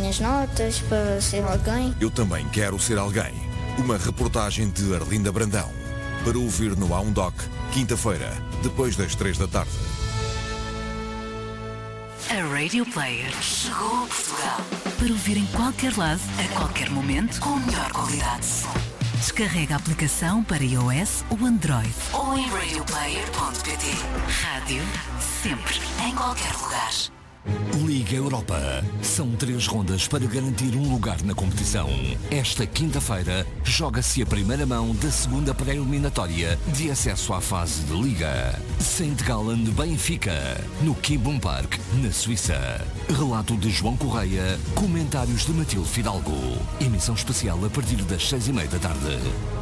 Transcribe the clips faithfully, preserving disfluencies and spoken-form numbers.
minhas notas, para ser alguém. Eu também quero ser alguém. Uma reportagem de Arlinda Brandão. Para ouvir no A um Doc, quinta-feira, depois das três da tarde. A Radio Player chegou a Portugal para ouvir em qualquer lado, a qualquer momento, com a melhor qualidade de som. Descarrega a aplicação para iOS ou Android ou em radio player ponto pt. Rádio, sempre, em qualquer lugar. Liga Europa. São três rondas para garantir um lugar na competição. Esta quinta-feira joga-se a primeira mão da segunda pré-eliminatória de acesso à fase de Liga. Saint Gallen Benfica, no Kibum Park, na Suíça. Relato de João Correia, comentários de Matilde Fidalgo. Emissão especial a partir das seis e meia da tarde.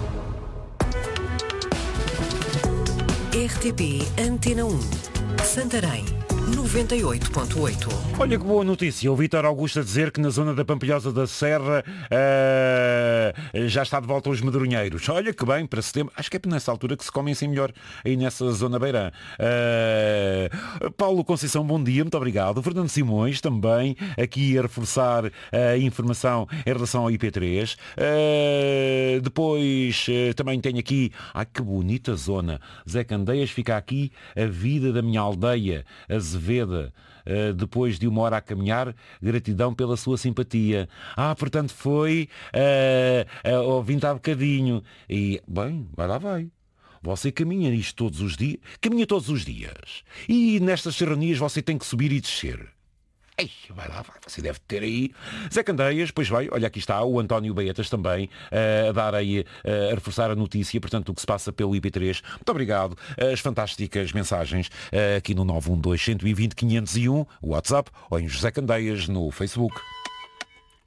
R T P Antena um, Santarém. noventa e oito ponto oito. Olha que boa notícia, o Vítor Augusto a dizer que na zona da Pampilhosa da Serra uh, já está de volta os medronheiros. Olha que bem, para setembro, acho que é nessa altura que se comem assim melhor aí nessa zona beirã. Uh, Paulo Conceição, bom dia, muito obrigado. Fernando Simões também aqui a reforçar a informação em relação ao I P três. Uh, depois uh, também tenho aqui, ai que bonita zona, Zé Candeias, fica aqui a vida da minha aldeia, Azeveda, uh, depois de uma hora a caminhar, gratidão pela sua simpatia. Ah, portanto foi uh, uh, ouvindo há bocadinho. E, bem, vai lá, vai. Você caminha isto todos os dias, caminha todos os dias. E nestas serranias você tem que subir e descer. Ei, vai lá, vai, você deve ter aí. Zé Candeias, pois vai, olha, aqui está o António Baetas também uh, a dar aí, uh, a reforçar a notícia, portanto, o que se passa pelo I P três. Muito obrigado. As fantásticas mensagens uh, aqui no nove um dois, um dois zero, quinhentos e um, o WhatsApp, ou em José Candeias no Facebook.